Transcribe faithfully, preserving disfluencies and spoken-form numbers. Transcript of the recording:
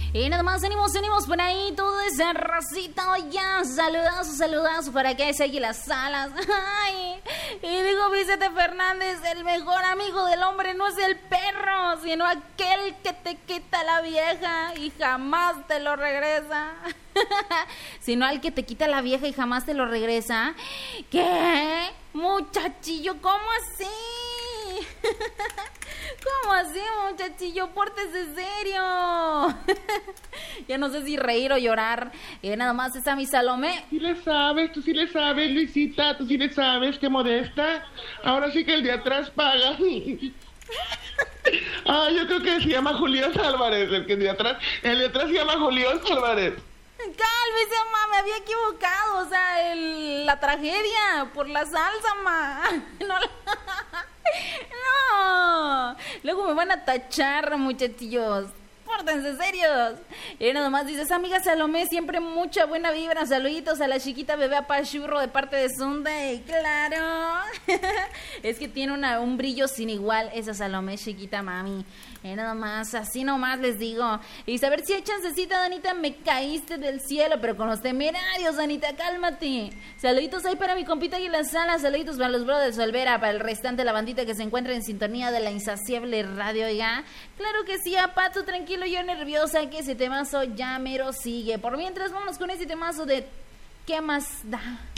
Y nada más, ánimos, ánimos por ahí, todo ese racita, ya, saludazo, saludazo, para que se aquí las alas. Ay, y digo Vicente Fernández, el mejor amigo del hombre no es el perro, sino aquel que te quita la vieja y jamás te lo regresa. Sino al que te quita la vieja y jamás te lo regresa. ¿Qué? Muchachillo, ¿cómo así? ¿Cómo así, muchachillo? Pórtese serio. Ya no sé si reír o llorar. Y nada más está mi Salomé. Sí le sabes, tú sí le sabes, Luisita, tú sí le sabes, qué modesta. Ahora sí que el de atrás paga. Ah, yo creo que se llama Julián Álvarez, el que de atrás, el de atrás se llama Julián Álvarez. Cálmese, ma, me había equivocado, o sea, el, la tragedia por la salsa, ma. No, no, luego me van a tachar, muchachillos. Pórtense serios. Y nada más dices, amiga Salomé, siempre mucha buena vibra. Saluditos a la chiquita bebé Apachurro de parte de Sunday. Claro. Es que tiene una, un brillo sin igual esa Salomé, chiquita mami. Y nada más, así nomás les digo. Y saber si hay chancecita, Danita, me caíste del cielo, pero con los temerarios, Danita, cálmate. Saluditos ahí para mi compita y la sala. Saluditos para los brothers Olvera, para el restante de la bandita que se encuentra en sintonía de la insaciable radio, oiga. Claro que sí, a Pato, tranquilo, yo nerviosa, que ese temazo ya mero sigue. Por mientras, vámonos con ese temazo de ¿qué más da?